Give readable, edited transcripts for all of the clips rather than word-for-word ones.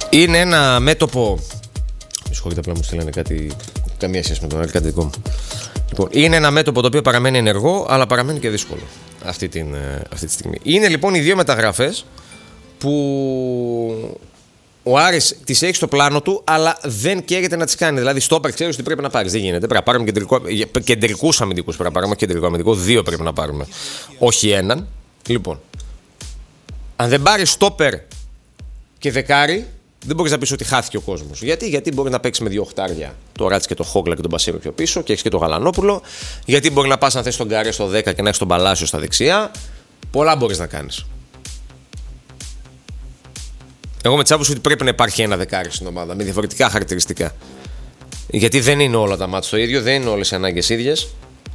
Είναι ένα μέτωπο. Συγχωρείτε, απλά μου στείλανε κάτι. Καμία σχέση με τον άλλο, κάτι δικό μου. Λοιπόν, είναι ένα μέτωπο το οποίο παραμένει ενεργό, αλλά παραμένει και δύσκολο αυτή τη στιγμή. Είναι λοιπόν οι δύο μεταγραφές που ο Άρης τις έχει στο πλάνο του, αλλά δεν καίγεται να τις κάνει. Δηλαδή, στόπερ ξέρεις ότι πρέπει να πάρεις. Δεν γίνεται. Πρέπει να πάρουμε κεντρικούς αμυντικούς. Πρέπει να πάρουμε κεντρικό αμυντικό. Δύο πρέπει να πάρουμε. Όχι έναν. Λοιπόν, αν δεν πάρεις στόπερ και δεκάρι, δεν μπορείς να πεις ότι χάθηκε ο κόσμος. Γιατί μπορεί να παίξει με δύο οχτάρια, το Ράτς και το Χόγκλα και τον Μπασίρο πιο πίσω, και έχεις και τον Γαλανόπουλο. Γιατί μπορεί να πας να θες τον Γκαρέ στο 10 και να έχεις τον Παλάσιο στα δεξιά. Πολλά μπορείς να κάνεις. Εγώ με τσάπους ότι πρέπει να υπάρχει ένα δεκάρι στην ομάδα με διαφορετικά χαρακτηριστικά. Γιατί δεν είναι όλα τα μάτς το ίδιο, δεν είναι όλες οι ανάγκες ίδιες.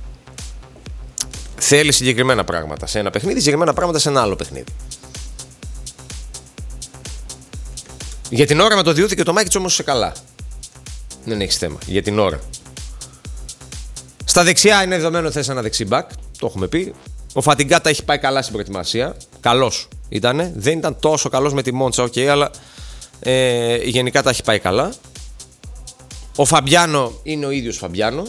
Θέλει συγκεκριμένα πράγματα σε ένα παιχνίδι, συγκεκριμένα πράγματα σε ένα άλλο παιχνίδι. Για την ώρα με το Διούδη και το Μάκητς όμως είσαι καλά. Δεν έχεις θέμα. Για την ώρα. Στα δεξιά είναι δεδομένο ότι θες ένα δεξί μπακ. Το έχουμε πει. Ο Φατιγκάτα έχει πάει καλά στην προετοιμασία. Καλός ήτανε. Δεν ήταν τόσο καλός με τη Μόντσα, αλλά γενικά τα έχει πάει καλά. Ο Φαμπιάνο είναι ο ίδιος Φαμπιάνο.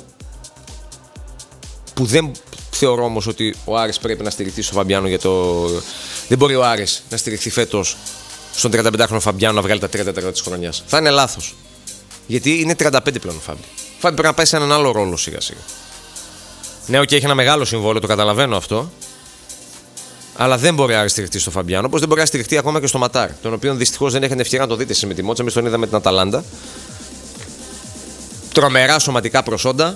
Που δεν θεωρώ όμως ότι ο Άρης πρέπει να στηριχθεί στο Φαμπιάνο για το. Δεν μπορεί ο Άρης να στηριχθεί φέτος στον 35χρονο Φαμπιάνο να βγάλει τα 30 της χρονιάς. Θα είναι λάθος. Γιατί είναι 35 πλέον ο Φάμπι. Ο Φάμπι πρέπει να πάει σε έναν άλλο ρόλο σιγά σιγά. Ναι, έχει ένα μεγάλο συμβόλαιο, το καταλαβαίνω αυτό. Αλλά δεν μπορεί να στηριχτεί στο Φαμπιάνο, όπως δεν μπορεί να στηριχτεί ακόμα και στο Ματάρ. Τον οποίο δυστυχώς δεν έχετε ευκαιρία να το δείτε εσείς με τη Μότσα. Εμείς τον είδαμε με την Αταλάντα. Τρομερά σωματικά προσόντα.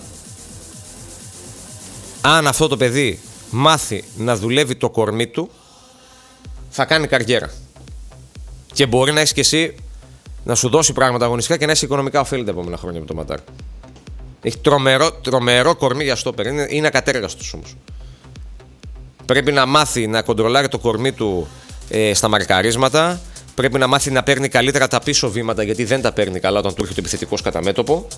Αν αυτό το παιδί μάθει να δουλεύει το κορμί του, θα κάνει καριέρα. Και μπορεί να έχει και εσύ να σου δώσει πράγματα αγωνιστικά και να έχει οικονομικά ωφέλη τα επόμενα χρόνια με το Ματάρ. Έχει τρομερό κορμί για στόπερ. Είναι ακατέργαστος όμως. Πρέπει να μάθει να κοντρολάρει το κορμί του στα μαρκαρίσματα. Πρέπει να μάθει να παίρνει καλύτερα τα πίσω βήματα, γιατί δεν τα παίρνει καλά όταν του έρχεται επιθετικός κατά μέτωπο.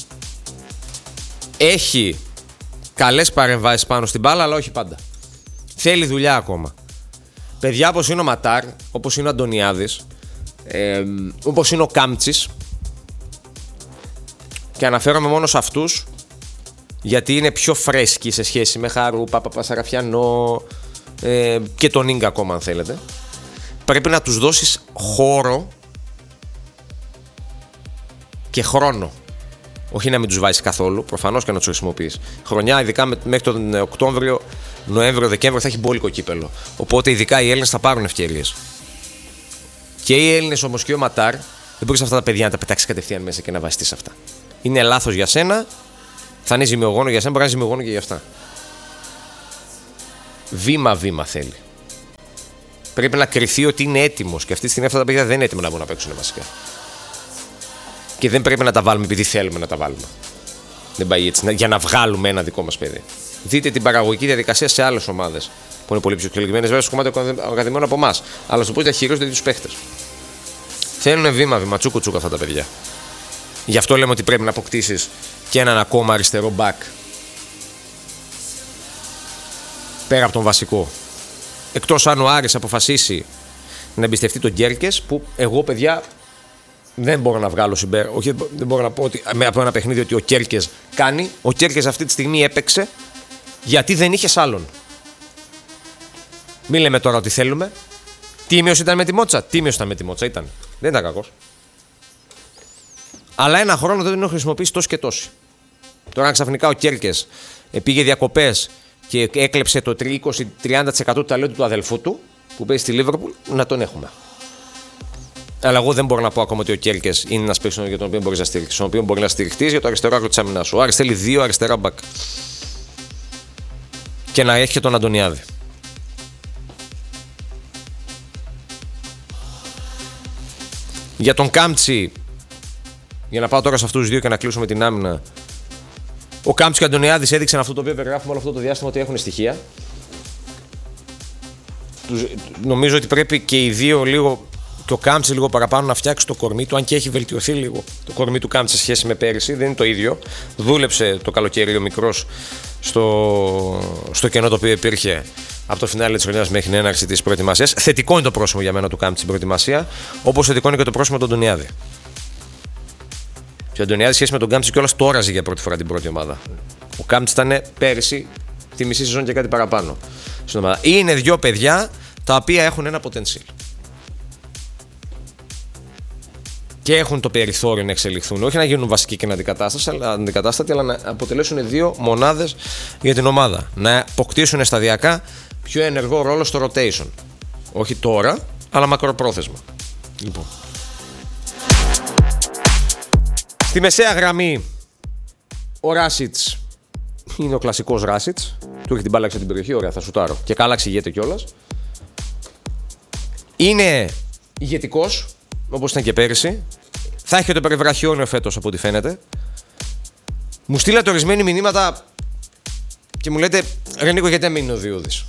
Έχει καλές παρεμβάσεις πάνω στην μπάλα, αλλά όχι πάντα. Θέλει δουλειά ακόμα. Παιδιά όπως είναι ο Ματάρ, όπως είναι ο Αντωνιάδης, όπως είναι ο Κάμτσης, και αναφέρομαι μόνο σε αυτούς γιατί είναι πιο φρέσκοι σε σχέση με Χαρού, Παπασαραφιανό και τον Ίγκα ακόμα αν θέλετε. Πρέπει να τους δώσεις χώρο και χρόνο. Όχι να μην τους βάζεις καθόλου, προφανώς και να τους χρησιμοποιείς. Χρονιά, ειδικά μέχρι τον Οκτώβριο, Νοέμβριο, Δεκέμβριο, θα έχει μπόλικο κύπελο. Οπότε, ειδικά οι Έλληνες θα πάρουν ευκαιρίες. Και οι Έλληνες όμως και ο Ματάρ, δεν μπορείς αυτά τα παιδιά να τα πετάξεις κατευθείαν μέσα και να βασιστείς αυτά. Είναι λάθος για σένα, θα είναι ζημιογόνο για σένα, μπορεί να είναι ζημιογόνο και για αυτά. Βήμα-βήμα θέλει. Πρέπει να κριθεί ότι είναι έτοιμος. Και αυτή τη στιγμή αυτά τα παιδιά δεν είναι έτοιμα να μπορούν να παίξουν βασικά. Και δεν πρέπει να τα βάλουμε επειδή θέλουμε να τα βάλουμε. Δεν πάει έτσι, για να βγάλουμε ένα δικό μας παιδί. Δείτε την παραγωγική διαδικασία σε άλλες ομάδες που είναι πολύ πιο εξελιγμένες, βέβαια στο κομμάτι ακαδημιών από εμάς. Αλλά στο πώς διαχειρίζονται τους παίχτες. Θέλουν βήμα-βήμα, τσούκου-τσούκου αυτά τα παιδιά. Γι' αυτό λέμε ότι πρέπει να αποκτήσεις και έναν ακόμα αριστερό μπακ. Πέρα από τον βασικό. Εκτός αν ο Άρης αποφασίσει να εμπιστευτεί τον Γκέρκες, που εγώ, παιδιά, δεν μπορώ να βγάλω συμπέρα. Όχι, δεν μπορώ να πω ότι από ένα παιχνίδι ότι ο Κέρκες κάνει. Ο Κέρκες αυτή τη στιγμή έπαιξε γιατί δεν είχες άλλον. Μην λέμε τώρα ότι θέλουμε. Τίμιος ήταν με τη Μότσα. Τίμιος ήταν με τη Μότσα. Δεν ήταν κακός. Αλλά ένα χρόνο δεν τον έχω χρησιμοποιήσει τόσο και τόσο. Τώρα ξαφνικά ο Κέρκες πήγε διακοπές και έκλεψε το 20-30% του ταλέντου του αδελφού του που παίζει στη Λίβερπουλ, να τον έχουμε. Αλλά εγώ δεν μπορώ να πω ακόμα ότι ο Κέρκες είναι ένας παίκτης για τον οποίο μπορείς να στηριχτείς, στον οποίο μπορεί να στηριχτείς για το αριστερό άκρο της άμυνας σου. Ο Άρης θέλει δύο αριστερά μπακ. Και να έχει και τον Αντωνιάδη. Για τον Κάμτσι, για να πάω τώρα σε αυτούς τους δύο και να κλείσουμε την άμυνα. Ο Κάμτσι και ο Αντωνιάδης έδειξαν αυτό το οποίο περιγράφουμε όλο αυτό το διάστημα, ότι έχουν στοιχεία. Νομίζω ότι πρέπει και οι δύο λίγο και ο Κάμπτς λίγο παραπάνω να φτιάξει το κορμί του, αν και έχει βελτιωθεί λίγο το κορμί του Κάμπτς σε σχέση με πέρυσι, δεν είναι το ίδιο. Δούλεψε το καλοκαίρι ο μικρός στο κενό το οποίο υπήρχε από το φινάλε της χρονιάς μέχρι την έναρξη της προετοιμασίας. Θετικό είναι το πρόσημο για μένα του Κάμπτς στην προετοιμασία, όπως θετικό είναι και το πρόσημο του Αντωνιάδη. Και ο Αντωνιάδη σχέση με τον Κάμπτς κιόλας τώρα ζει για πρώτη φορά την πρώτη ομάδα. Ο Κάμπτς ήταν πέρυσι τη μισή σεζόν και κάτι παραπάνω στην ομάδα. Είναι δύο παιδιά τα οποία έχουν ένα potential. Και έχουν το περιθώριο να εξελιχθούν. Όχι να γίνουν βασικοί και αντικατάστατοι, αλλά να αποτελέσουν δύο μονάδες για την ομάδα. Να αποκτήσουν σταδιακά πιο ενεργό ρόλο στο rotation. Όχι τώρα, αλλά μακροπρόθεσμα. Λοιπόν. Στη μεσαία γραμμή, ο Ράσιτς είναι ο κλασικός Ράσιτς. Του έχει την μπάλα έξω την περιοχή, ωραία, θα σουτάρω. Και καλά εξηγείται κιόλας. Είναι ηγετικός, όπως ήταν και πέρυσι. Θα έχει το περιβραχιόνιο φέτος από ό,τι φαίνεται. Μου στείλατε ορισμένοι μηνύματα και μου λέτε, ρε Νίκο, γιατί δεν μείνει ο Διούδης?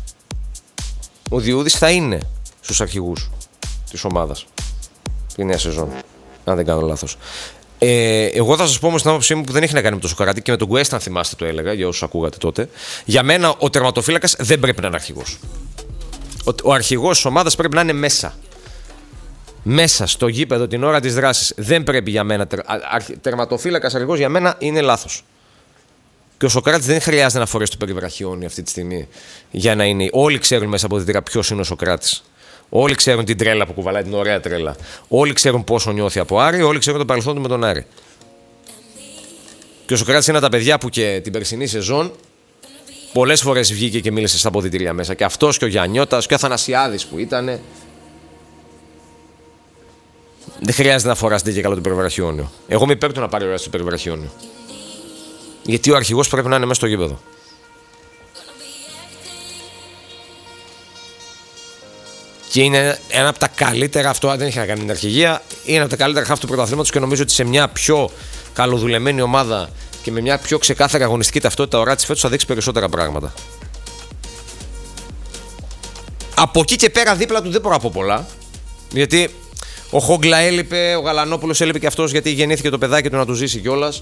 Ο Διούδης θα είναι στους αρχηγούς της ομάδας τη νέα σεζόν, αν δεν κάνω λάθος. Εγώ θα σας πω όμως την άποψή μου που δεν έχει να κάνει με το Σοκαράτη και με τον Γκουέστα, αν θυμάστε το έλεγα για όσους ακούγατε τότε. Για μένα ο τερματοφύλακας δεν πρέπει να είναι αρχηγός. Ο αρχηγός της ομάδας πρέπει να είναι μέσα. Μέσα στο γήπεδο την ώρα της δράσης. Δεν πρέπει για μένα. Τερματοφύλακας αρχηγός για μένα είναι λάθος. Και ο Σοκράτης δεν χρειάζεται να φορέσει το περιβραχιόνι αυτή τη στιγμή για να είναι. Όλοι ξέρουν μέσα από τη θύρα ποιος είναι ο Σοκράτης. Όλοι ξέρουν την τρέλα που κουβαλάει, την ωραία τρέλα. Όλοι ξέρουν πόσο νιώθει από Άρη. Όλοι ξέρουν το παρελθόν του με τον Άρη. Και ο Σοκράτης είναι από τα παιδιά που και την περσινή σεζόν πολλές φορές βγήκε και μίλησε στα αποδυτήρια μέσα. Και αυτός και ο Γιαννιώτας και ο Αθανασιάδης που ήταν. Δεν χρειάζεται να φοράσετε και καλό το περιβραχιόνιο. Εγώ είμαι υπέρ του να πάρει ωραία στο περιβραχιόνιο. Γιατί ο αρχηγός πρέπει να είναι μέσα στο γήπεδο. Και είναι ένα από τα καλύτερα, αυτό δεν έχει να κάνει με την αρχηγία, είναι από τα καλύτερα χάφη του πρωταθλήματος και νομίζω ότι σε μια πιο καλοδουλεμένη ομάδα και με μια πιο ξεκάθαρη αγωνιστική ταυτότητα ο Ράτσις φέτος θα δείξει περισσότερα πράγματα. Από εκεί και πέρα δίπλα του δεν μπορώ να πω πολλά. Γιατί ο Χόγκλα έλειπε, ο Γαλανόπουλος έλειπε και αυτός γιατί γεννήθηκε το παιδάκι του να του ζήσει κιόλας.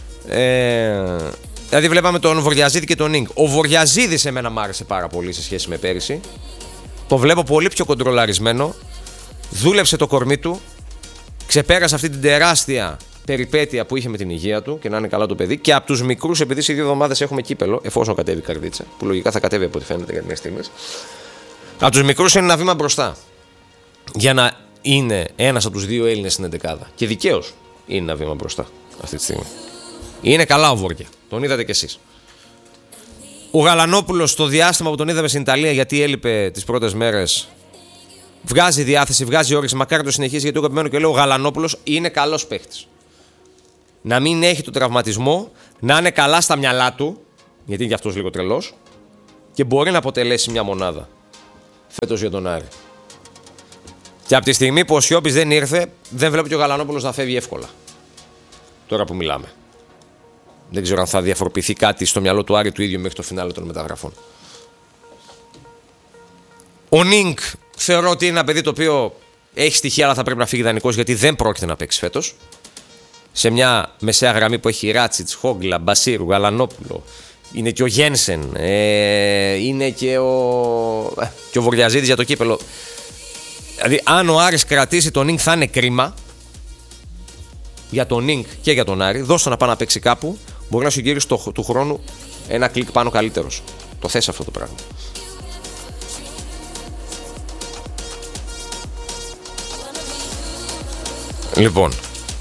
Δηλαδή βλέπαμε τον Βορειαζίδη και τον Νίνγκ. Ο Βορειαζίδης εμένα μου άρεσε πάρα πολύ σε σχέση με πέρυσι. Το βλέπω πολύ πιο κοντρολαρισμένο. Δούλεψε το κορμί του. Ξεπέρασε αυτή την τεράστια περιπέτεια που είχε με την υγεία του και να είναι καλά το παιδί. Και από τους μικρούς, επειδή σε 2 εβδομάδες έχουμε κύπελο, εφόσον κατέβει η Καρδίτσα, που λογικά θα κατέβει από ό,τι φαίνεται για τις στιγμές. Από τους μικρούς είναι ένα βήμα μπροστά. Για να είναι ένας από τους 2 Έλληνες στην 11. Και δικαίως είναι ένα βήμα μπροστά αυτή τη στιγμή. Είναι καλά ο Βόρκια. Τον είδατε κι εσείς. Ο Γαλανόπουλος στο διάστημα που τον είδαμε στην Ιταλία, γιατί έλειπε τις πρώτες μέρες, βγάζει διάθεση, βγάζει όρεξη. Μακάρι το συνεχίσει, γιατί εγώ επιμένω και λέω: ο Γαλανόπουλος είναι καλός παίχτης. Να μην έχει τον τραυματισμό, να είναι καλά στα μυαλά του, γιατί είναι και αυτός λίγο τρελός, και μπορεί να αποτελέσει μια μονάδα φέτος για τον Άρη. Και από τη στιγμή που ο Σιώπης δεν ήρθε, δεν βλέπω και ο Γαλανόπουλος να φεύγει εύκολα. Τώρα που μιλάμε. Δεν ξέρω αν θα διαφοροποιηθεί κάτι στο μυαλό του Άρη του ίδιου μέχρι το φινάλε των μεταγραφών. Ο Νίνγκ θεωρώ ότι είναι ένα παιδί το οποίο έχει στοιχεία, αλλά θα πρέπει να φύγει δανεικός, γιατί δεν πρόκειται να παίξει φέτος. Σε μια μεσαία γραμμή που έχει Ράτσιτς, Χόγκλα, Μπασίρου, Γαλανόπουλο, είναι και ο Γένσεν, είναι και ο Βορειαζίδης για το κύπελο. Δηλαδή, αν ο Άρης κρατήσει τον Νίνγκ, θα είναι κρίμα. Για τον Νίνγκ και για τον Άρη, δώστε να πάει να παίξει κάπου. Μπορεί να σου γυρίσει του χρόνου ένα κλικ πάνω καλύτερος. Το θες αυτό το πράγμα. Λοιπόν,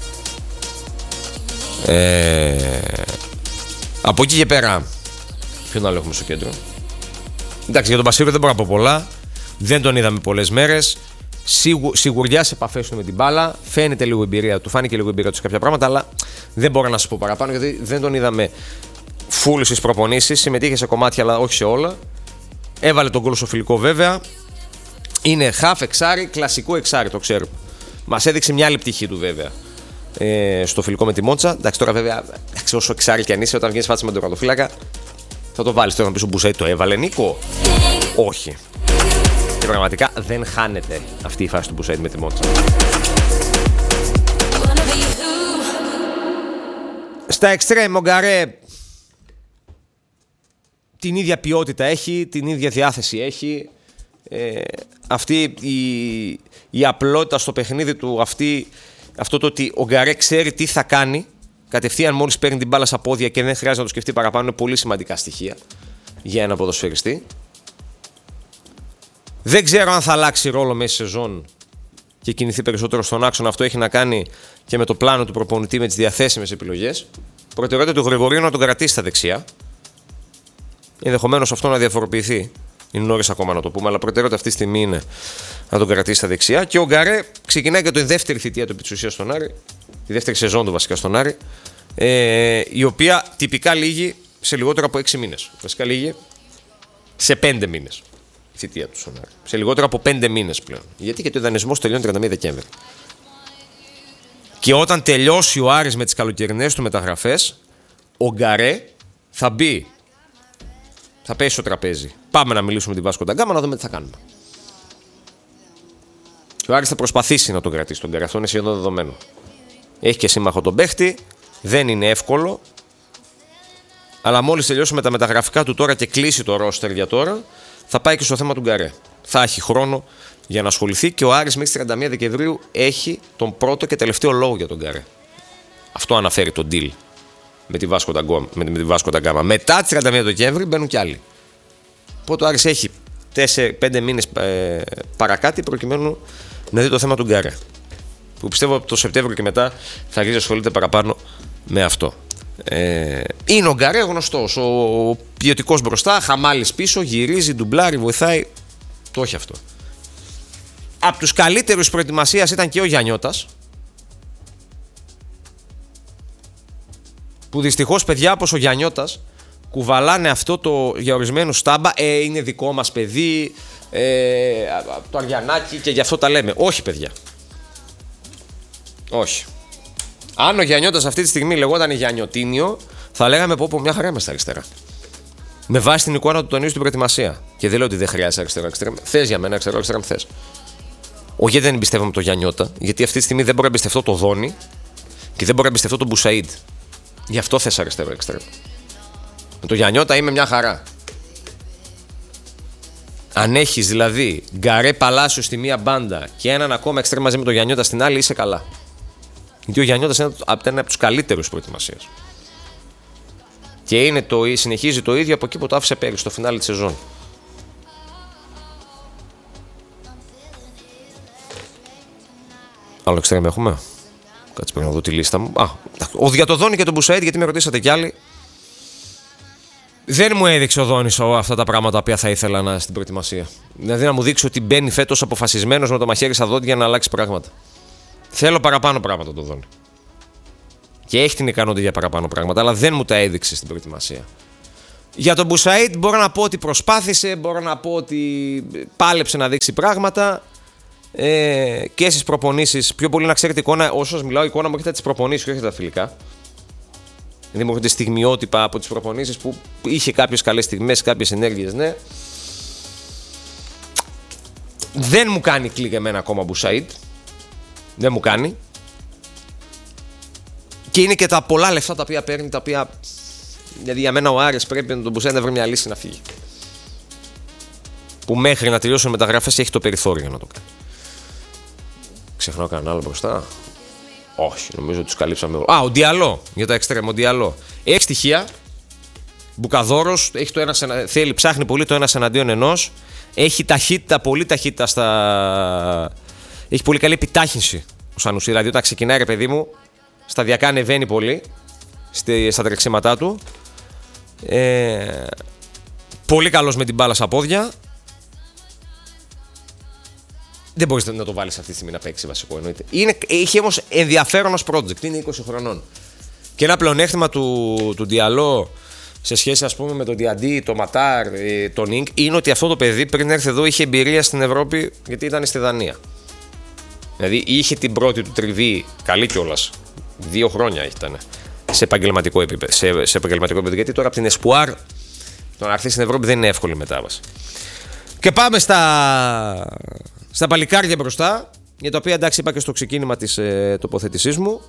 από εκεί και πέρα, ποιον άλλο έχουμε στο κέντρο? Εντάξει, για τον Μπασίρου δεν μπορώ να πω πολλά. Δεν τον είδαμε πολλές μέρες. Σιγουριά σε επαφές του με την μπάλα. Φαίνεται λίγο εμπειρία του, φάνηκε λίγο εμπειρία του σε κάποια πράγματα, αλλά δεν μπορώ να σας πω παραπάνω, γιατί δεν τον είδαμε full στις προπονήσεις. Συμμετείχε σε κομμάτια, αλλά όχι σε όλα. Έβαλε τον γκολ στο φιλικό, βέβαια. Είναι χαφ εξάρι, κλασικό εξάρι, το ξέρουμε. Μας έδειξε μια άλλη πτυχή του, βέβαια, στο φιλικό με τη Μόντσα. Εντάξει, τώρα βέβαια, όσο εξάρι κι αν είσαι, όταν βγαίνει φάτσα με τον τερματοφύλακα, θα το βάλεις τώρα να πεις ο Μπουσέτη το έβαλε, Νίκο. Όχι. Και πραγματικά δεν χάνεται αυτή η φάση του Μπουσάιντ με τη Μότσα. Στα εξτρέμ ο Γκαρέ την ίδια ποιότητα έχει, την ίδια διάθεση έχει. Αυτή η απλότητα στο παιχνίδι του, αυτό το ότι ο Γκαρέ ξέρει τι θα κάνει κατευθείαν μόλις παίρνει την μπάλα στα πόδια και δεν χρειάζεται να το σκεφτεί παραπάνω, είναι πολύ σημαντικά στοιχεία για ένα ποδοσφαιριστή. Δεν ξέρω αν θα αλλάξει ρόλο μέσα στη σεζόν και κινηθεί περισσότερο στον άξονα. Αυτό έχει να κάνει και με το πλάνο του προπονητή, με τις διαθέσιμες επιλογές. Προτεραιότητα του Γρηγορίου να τον κρατήσει στα δεξιά. Ενδεχομένως αυτό να διαφοροποιηθεί. Είναι νωρίς ακόμα να το πούμε, αλλά προτεραιότητα αυτή τη στιγμή είναι να τον κρατήσει στα δεξιά. Και ο Γκαρέ ξεκινάει και τη δεύτερη θητεία του επί της ουσίας στον Άρη, τη δεύτερη σεζόν του βασικά στον Άρη, η οποία τυπικά λύγει σε λιγότερο από 6 μήνες. Βασικά λύγει σε 5 μήνες. Θητεία του στον Άρη. Σε λιγότερο από 5 μήνες πλέον. Γιατί και ο δανεισμός τελειώνει 31 Δεκέμβρη. Και όταν τελειώσει ο Άρης με τις καλοκαιρινές του μεταγραφές, ο Γκαρέ θα μπει. Θα πέσει στο τραπέζι. Πάμε να μιλήσουμε με τη Βάσκο Νταγκάμα να δούμε τι θα κάνουμε. Και ο Άρης θα προσπαθήσει να τον κρατήσει τον Γκαρέ. Αυτό είναι σχεδόν δεδομένο. Έχει και σύμμαχο τον παίχτη. Δεν είναι εύκολο. Αλλά μόλις τελειώσουμε τα μεταγραφικά του τώρα και κλείσει το ρόστερ για τώρα, θα πάει και στο θέμα του Γκαρέ. Θα έχει χρόνο για να ασχοληθεί και ο Άρης μέχρι 31 Δεκεμβρίου έχει τον πρώτο και τελευταίο λόγο για τον Γκαρέ. Αυτό αναφέρει το deal με τη Βάσκο Νταγκάμα. Μετά τις 31 Δεκέμβρη μπαίνουν κι άλλοι. Οπότε ο Άρης έχει 4-5 μήνες παρακάτω προκειμένου να δει το θέμα του Γκαρέ. Που πιστεύω από το Σεπτέμβριο και μετά θα αρχίσει να ασχολείται παραπάνω με αυτό. Είναι ο Γκαρέ γνωστός, ο ποιοτικός μπροστά, χαμάλης πίσω, γυρίζει, ντουμπλάρει, βοηθάει. Το έχει αυτό. Από τους καλύτερους προετοιμασίας ήταν και ο Γιαννιώτας, που δυστυχώς παιδιά όπως ο Γιαννιώτας κουβαλάνε αυτό το για ορισμένους στάμπα, είναι δικό μας παιδί, το Αριανάκι και γι' αυτό τα λέμε. Όχι παιδιά. Όχι. Αν ο Γιαννιώτας αυτή τη στιγμή λεγόταν Γιαννιωτίνιο, θα λέγαμε πω μια χαρά είμαστε στα αριστερά. Με βάση την εικόνα του τονίζει στην προετοιμασία. Και δεν λέω ότι δεν χρειάζεται αριστερό εξτρέμ. Θες για μένα αριστερό εξτρέμ, θες. Όχι, δεν εμπιστεύομαι το Γιαννιώτα, γιατί αυτή τη στιγμή δεν μπορώ να εμπιστευτώ το Δόνι και δεν μπορώ να εμπιστευτώ τον Μπουσαΐντ. Γι' αυτό θες αριστερό εξτρέμ. Με το Γιαννιώτα είμαι μια χαρά. Αν έχεις δηλαδή Γκαρέ Παλάσιο στη μία μπάντα και έναν ακόμα εξτρέμ μαζί με το Γιαννιώτα στην άλλη, είσαι καλά. Γιατί ο Γιαννιώτας είναι από τους καλύτερους προετοιμασίας. Και συνεχίζει το ίδιο από εκεί που το άφησε πέρυσι, στο φινάλι της σεζόν. Άλλο εξτρέμ έχουμε. Κάτσε πρέπει να δω τη λίστα μου. Για το Δόνι και τον Μπουσαΐντ, γιατί με ρωτήσατε κι άλλοι. Δεν μου έδειξε ο Δόνης αυτά τα πράγματα που θα ήθελα στην προετοιμασία. Δηλαδή να μου δείξει ότι μπαίνει φέτος αποφασισμένος με το μαχαίρι στα δόντια να αλλάξει πράγματα. Θέλω παραπάνω πράγματα το Δόνι. Και έχει την ικανότητα για παραπάνω πράγματα, αλλά δεν μου τα έδειξε στην προετοιμασία. Για τον Μπουσαΐντ μπορώ να πω ότι προσπάθησε, μπορώ να πω ότι πάλεψε να δείξει πράγματα. Και στις προπονήσεις, πιο πολύ να ξέρετε εικόνα, όσο σας μιλάω, η εικόνα μου έρχεται τις προπονήσεις και όχι τα φιλικά. Δηλαδή μου έρχονται στιγμιότυπα από τις προπονήσεις που είχε κάποιες καλές στιγμές, κάποιες ενέργειες, ναι. Δεν μου κάνει κλικ εμένα ακόμα Μπουσαΐντ. Δεν μου κάνει. Και είναι και τα πολλά λεφτά τα οποία παίρνει, τα οποία. Δηλαδή για μένα ο Άρης πρέπει να τον Μπουσαΐντ να βρει μια λύση να φύγει. Που μέχρι να τελειώσουν μεταγραφές έχει το περιθώριο να το κάνει. Ξεχνάω κανένα άλλο μπροστά. Όχι, νομίζω ότι τους καλύψαμε. Ο Διαλό για τα εξτρέμ. Ο Διαλό έχει στοιχεία. Μπουκαδόρος, έχει το ψάχνει πολύ το ένας εναντίον ενός. Έχει ταχύτητα, πολύ ταχύτητα Έχει πολύ καλή επιτάχυνση ο Σανουσί. Δηλαδή όταν ξεκινάει, ρε παιδί μου, σταδιακά ανεβαίνει πολύ στα τρεξίματά του. Πολύ καλός με την μπάλα στα πόδια. Δεν μπορείς να το βάλεις αυτή τη στιγμή να παίξει βασικό, εννοείται. Έχει όμως ενδιαφέρον ως project, είναι 20 χρονών. Και ένα πλεονέκτημα του Διαλό σε σχέση ας πούμε με τον Διαντί, τον Ματάρ, τον Ινκ, είναι ότι αυτό το παιδί πριν έρθει εδώ είχε εμπειρία στην Ευρώπη γιατί ήταν στη Δανία. Δηλαδή είχε την πρώτη του τριβή, καλή κιόλας, 2 χρόνια ήταν σε επαγγελματικό επίπεδο. Γιατί τώρα από την Εσπουάρ το να έρθει στην Ευρώπη δεν είναι εύκολη μετάβαση. Και πάμε στα παλικάρια μπροστά, για τα οποία εντάξει είπα και στο ξεκίνημα της τοποθέτησής μου.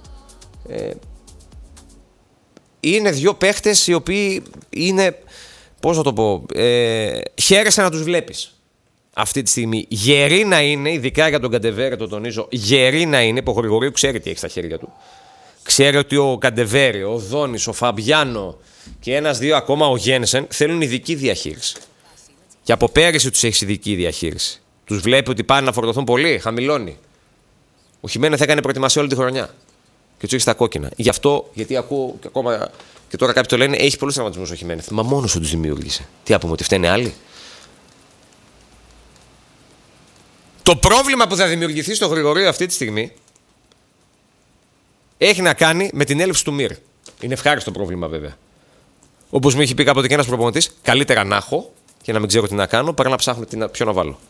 Είναι δύο παίχτες οι οποίοι είναι, πώς να το πω, χαίρεσαι να τους βλέπεις αυτή τη στιγμή. Γεροί να είναι, ειδικά για τον Καντεβέρε, το τονίζω, γεροί να είναι, που ο Γρηγορίου ξέρει τι έχει στα χέρια του. Ξέρει ότι ο Καντεβέρε, ο Δόνης, ο Φαμπιάνο και ένας-δύο ακόμα, ο Γένσεν, θέλουν ειδική διαχείριση. Και από πέρυσι τους έχει ειδική διαχείριση. Τους βλέπει ότι πάνε να φορτωθούν πολύ, χαμηλώνει. Ο Χιμένεθ έκανε προετοιμασία όλη τη χρονιά. Και του έχει στα κόκκινα. Γι' αυτό, γιατί ακούω και ακόμα και τώρα κάποιοι το λένε, έχει πολλούς τραυματισμούς ο Χιμένεθ. Μα μόνος του τους δημιούργησε. Τι πούμε, ότι φταίνε άλλοι. Το πρόβλημα που θα δημιουργηθεί στο Γρηγορείο αυτή τη στιγμή έχει να κάνει με την έλλειψη του Μυρ. Είναι ευχάριστο πρόβλημα βέβαια. Όπως μου είχε πει κάποτε και ένας προπονητής, καλύτερα να έχω και να μην ξέρω τι να κάνω παρά να ψάχνω ποιο να βάλω.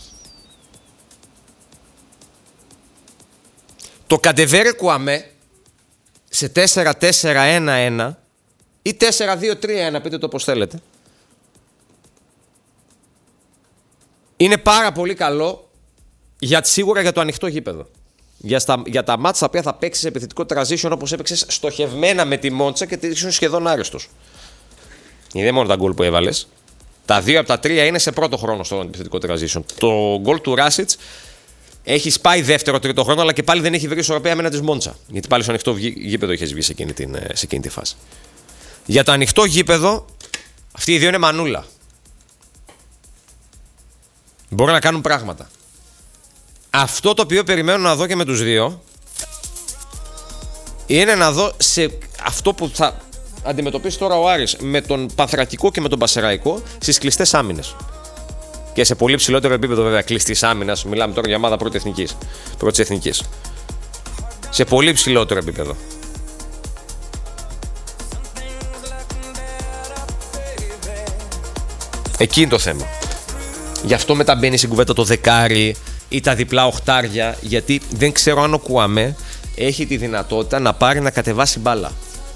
Το Καντεβέρε Κουαμέ σε 4-4-1-1 ή 4-2-3-1, πείτε το όπως θέλετε, είναι πάρα πολύ καλό σίγουρα για το ανοιχτό γήπεδο. Για τα μάτσα τα οποία θα παίξεις επιθετικό transition όπως έπαιξες στοχευμένα με τη Μόντσα και ήσουν σχεδόν άρρωστος. Είναι μόνο τα γκολ που έβαλες. Τα 2 από τα 3 είναι σε πρώτο χρόνο στο επιθετικό transition. Το γκολ του Ράσιτς έχει σπάει δεύτερο-τρίτο χρόνο, αλλά και πάλι δεν έχει βρει ισορροπία με ένα της Μόντσα. Γιατί πάλι στο ανοιχτό γήπεδο είχε βγει σε εκείνη τη φάση. Για το ανοιχτό γήπεδο, αυτοί οι δύο είναι μανούλα. Μπορούν να κάνουν πράγματα. Αυτό το οποίο περιμένω να δω και με τους δύο είναι να δω σε αυτό που θα αντιμετωπίσει τώρα ο Άρης με τον Πανθρακικό και με τον Πασεραϊκό στις κλειστές άμυνες. Και σε πολύ ψηλότερο επίπεδο βέβαια κλειστής άμυνας, μιλάμε τώρα για ομάδα πρώτης εθνικής. Σε πολύ ψηλότερο επίπεδο. Εκεί είναι το θέμα. Γι' αυτό μετά μπαίνει στην κουβέντα το δεκάρι ή τα διπλά οχτάρια, γιατί δεν ξέρω αν ο Κουαμέ έχει τη δυνατότητα να πάρει να κατεβάσει μπάλα.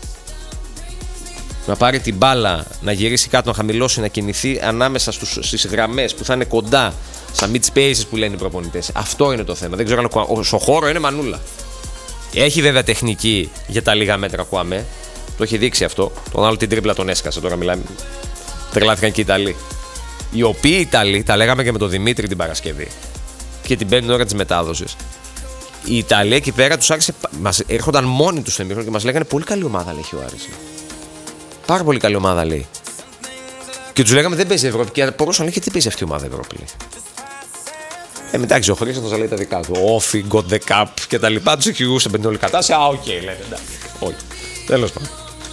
Να πάρει την μπάλα, να γυρίσει κάτω, να χαμηλώσει, να κινηθεί ανάμεσα στις γραμμές που θα είναι κοντά, στα mid spaces που λένε οι προπονητές. Αυτό είναι το θέμα. Δεν ξέρω αν στο χώρο είναι μανούλα. Έχει βέβαια τεχνική για τα λίγα μέτρα Κουαμέ. Το έχει δείξει αυτό. Τον άλλο την τρίπλα τον έσκασε. Τώρα μιλάμε. Τρελάθηκαν και οι Ιταλοί. Οι οποίοι Ιταλοί, τα λέγαμε και με τον Δημήτρη την Παρασκευή και την 5η ώρα της μετάδοσης. Οι Ιταλοί εκεί πέρα τους άρχισε. Έρχονταν μόνοι τους στο ημίχρονο και μας λέγανε πολύ καλή ομάδα, λέει ο Άρης. Πάρα πολύ καλή ομάδα, λέει. Και τους λέγαμε δεν παίζει Ευρώπη. Και μπορούσαν να λέει, τι παίζει αυτή η ομάδα Ευρώπη, λέει. Μεταξύ ο Χρήστος θα λέει τα δικά του. Όφι, got the cup και τα λοιπά. Τους εξηγούσε με την όλη κατάσταση. Οκ, λένε. Όχι. Τέλος πάντων.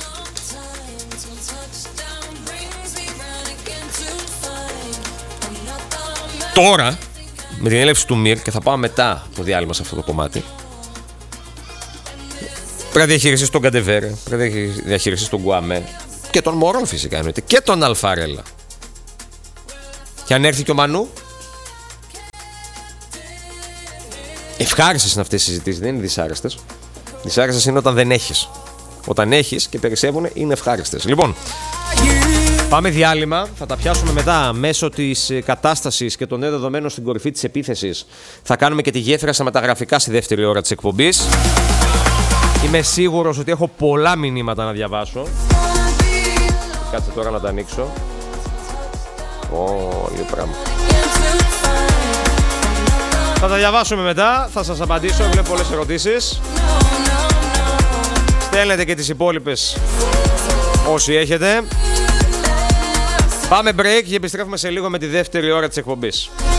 Τώρα, με την έλευση του Μυρ, και θα πάω μετά το διάλειμμα σε αυτό το κομμάτι, πρέπει να διαχειριστείς τον Καντεβέρε, πρέπει να διαχειριστείς τον Κουαμέ και τον Μωρόν φυσικά εννοείται και τον Αλφαρέλα. Και αν έρθει και ο Μανού, ευχάριστες είναι αυτές οι συζητήσεις, δεν είναι δυσάρεστες. Δυσάρεστες είναι όταν δεν έχεις. Όταν έχεις και περισσεύουν, είναι ευχάριστες. Λοιπόν, πάμε διάλειμμα, θα τα πιάσουμε μετά μέσω της κατάστασης και των νέων δεδομένων στην κορυφή της επίθεσης. Θα κάνουμε και τη γέφυρα στα μεταγραφικά στη δεύτερη ώρα της εκπομπής. Είμαι σίγουρος ότι έχω πολλά μηνύματα να διαβάσω. Κάτσε τώρα να τα ανοίξω. Λίγο πράγμα. Θα τα διαβάσουμε μετά, θα σας απαντήσω, βλέπω πολλές ερωτήσεις. Στέλνετε και τις υπόλοιπες όσοι έχετε. Πάμε break και επιστρέφουμε σε λίγο με τη δεύτερη ώρα της εκπομπής.